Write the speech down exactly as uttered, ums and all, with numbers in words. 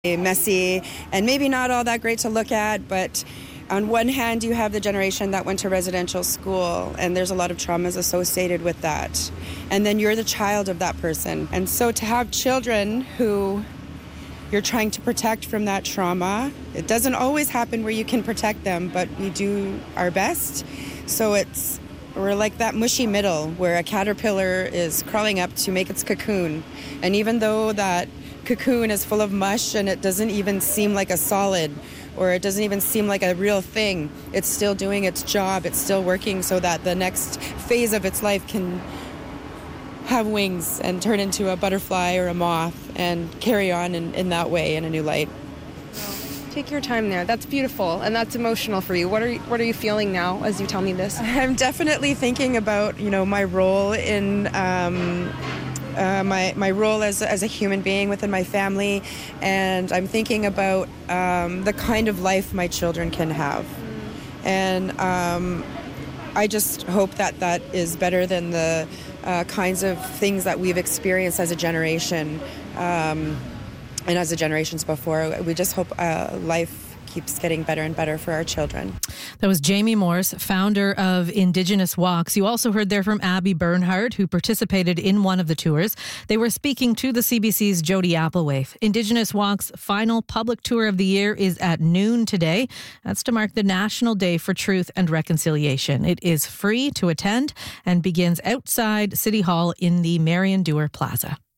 messy and maybe not all that great to look at, but on one hand you have the generation that went to residential school and there's a lot of traumas associated with that, and then you're the child of that person, and so to have children who you're trying to protect from that trauma, it doesn't always happen where you can protect them, but we do our best. So it's we're like that mushy middle where a caterpillar is crawling up to make its cocoon, and even though that cocoon is full of mush and it doesn't even seem like a solid, or it doesn't even seem like a real thing, it's still doing its job, it's still working so that the next phase of its life can have wings and turn into a butterfly or a moth and carry on in, in that way in a new light. Take your time there. That's beautiful, and that's emotional for you. What are you, what are you feeling now as you tell me this? I'm definitely thinking about, you know, my role in um, Uh, my, my role as, as a human being within my family, and I'm thinking about um, the kind of life my children can have. And um, I just hope that that is better than the uh, kinds of things that we've experienced as a generation um, and as the generations before. We just hope uh, life keeps getting better and better for our children. That was Jamie Morse, founder of Indigenous Walks. You also heard there from Abby Bernhardt, who participated in one of the tours. They were speaking to the C B C's Jody Applewhite. Indigenous Walks' final public tour of the year is at noon today. That's to mark the National Day for Truth and Reconciliation. It is free to attend and begins outside City Hall in the Marion Dewar Plaza.